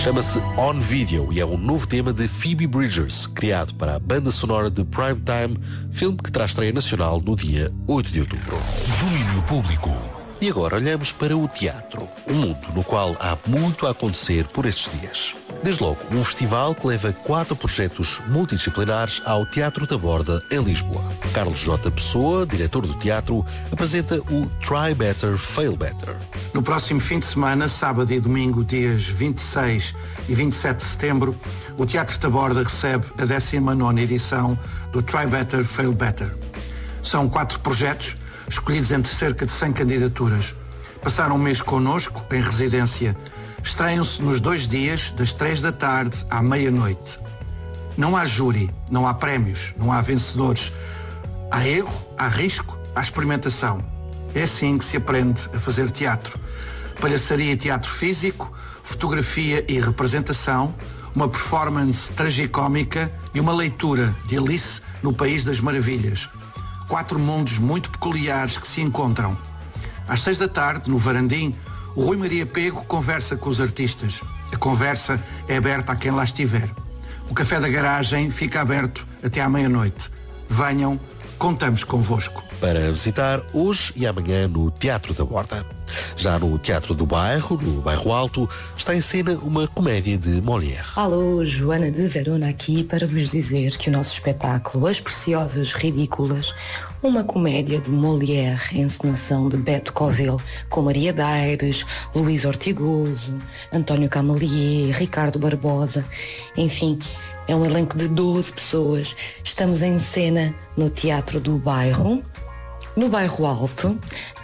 Chama-se On Video e é um novo tema de Phoebe Bridgers, criado para a banda sonora de Prime Time, filme que terá estreia nacional no dia 8 de outubro. Domínio público. E agora olhamos para o teatro, um mundo no qual há muito a acontecer por estes dias. Desde logo, um festival que leva 4 projetos multidisciplinares ao Teatro da Borda, em Lisboa. Carlos J. Pessoa, diretor do teatro, apresenta o Try Better, Fail Better. No próximo fim de semana, sábado e domingo, dias 26 e 27 de setembro, o Teatro da Borda recebe a 19ª edição do Try Better, Fail Better. São 4 projetos escolhidos entre cerca de 100 candidaturas. Passaram um mês connosco, em residência. Estreiam-se nos 2 dias, das 3 da tarde à meia-noite. Não há júri, não há prémios, não há vencedores. Há erro, há risco, há experimentação. É assim que se aprende a fazer teatro. Palhaçaria e teatro físico, fotografia e representação, uma performance tragicómica e uma leitura de Alice no País das Maravilhas. 4 mundos muito peculiares que se encontram. Às 6 da tarde, no Varandim, o Rui Maria Pego conversa com os artistas. A conversa é aberta a quem lá estiver. O café da garagem fica aberto até à meia-noite. Venham, contamos convosco. Para visitar hoje e amanhã no Teatro da Borda. Já no Teatro do Bairro, no Bairro Alto, está em cena uma comédia de Molière. Alô, Joana de Verona aqui para vos dizer que o nosso espetáculo As Preciosas Ridículas, uma comédia de Molière, encenação de Beto Covil, com Maria Daires, Luís Ortigoso, António Camelier, Ricardo Barbosa, enfim, é um elenco de 12 pessoas. Estamos em cena no Teatro do Bairro, no Bairro Alto,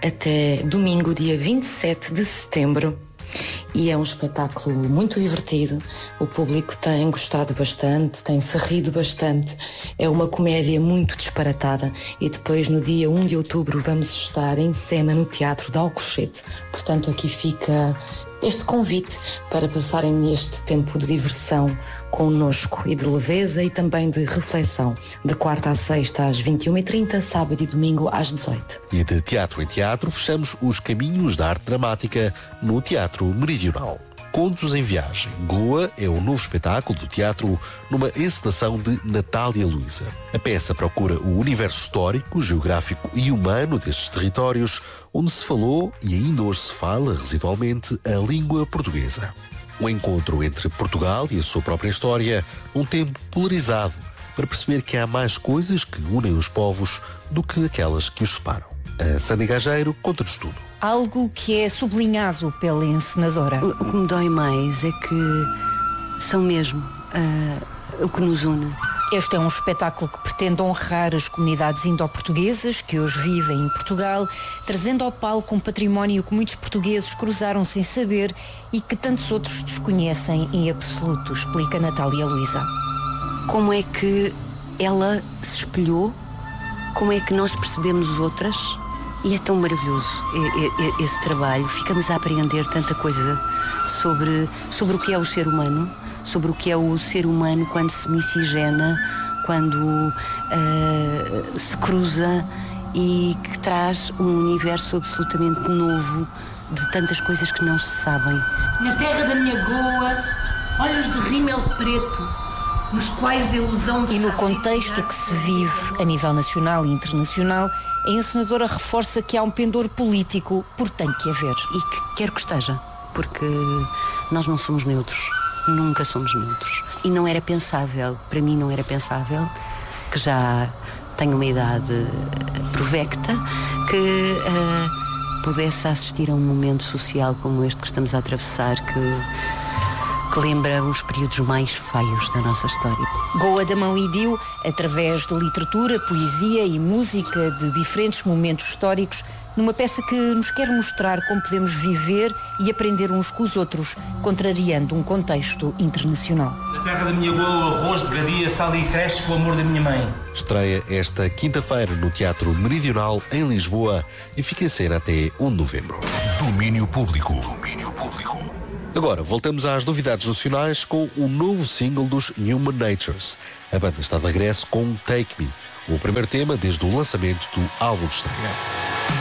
até domingo, dia 27 de setembro. E é um espetáculo muito divertido. O público tem gostado bastante, tem-se rido bastante. É uma comédia muito disparatada. E depois, no dia 1 de outubro, vamos estar em cena no Teatro de Alcochete. Portanto, aqui fica este convite para passarem este tempo de diversão connosco e de leveza e também de reflexão, de quarta à sexta às 21h30, sábado e domingo às 18h. E de teatro em teatro fechamos os caminhos da arte dramática no Teatro Meridional. Contos em Viagem. Goa é o novo espetáculo do teatro numa encenação de Natália Luísa. A peça procura o universo histórico, geográfico e humano destes territórios onde se falou e ainda hoje se fala residualmente a língua portuguesa. Um encontro entre Portugal e a sua própria história, um tempo polarizado, para perceber que há mais coisas que unem os povos do que aquelas que os separam. A Sandy Gageiro conta-nos tudo. Algo que é sublinhado pela encenadora. O que me dói mais é que são mesmo o que nos une. Este é um espetáculo que pretende honrar as comunidades indo-portuguesas que hoje vivem em Portugal, trazendo ao palco um património que muitos portugueses cruzaram sem saber e que tantos outros desconhecem em absoluto, explica Natália Luísa. Como é que ela se espelhou, como é que nós percebemos outras, e é tão maravilhoso esse trabalho. Ficamos a aprender tanta coisa sobre o que é o ser humano, sobre o que é o ser humano quando se miscigena, quando se cruza, e que traz um universo absolutamente novo de tantas coisas que não se sabem. Na terra da minha Goa, olhos de rímel preto, nos quais a ilusão de... E no contexto que se vive a nível nacional e internacional, a encenadora reforça que há um pendor político, por tem que haver. E que quero que esteja, porque nós não somos neutros, nunca somos neutros. E não era pensável, para mim não era pensável, que já tenho uma idade provecta, que pudesse assistir a um momento social como este que estamos a atravessar, que lembra os períodos mais feios da nossa história. Goa da Mão e Dio, através de literatura, poesia e música de diferentes momentos históricos, numa peça que nos quer mostrar como podemos viver e aprender uns com os outros, contrariando um contexto internacional. Na terra da minha Goa, o arroz de gadia sale e cresce com o amor da minha mãe. Estreia esta quinta-feira no Teatro Meridional, em Lisboa, e fica em cena até 1 de novembro. Domínio público. Domínio público. Agora, voltamos às novidades nacionais com o novo single dos Human Natures. A banda está de regresso com Take Me, o primeiro tema desde o lançamento do álbum de estreia.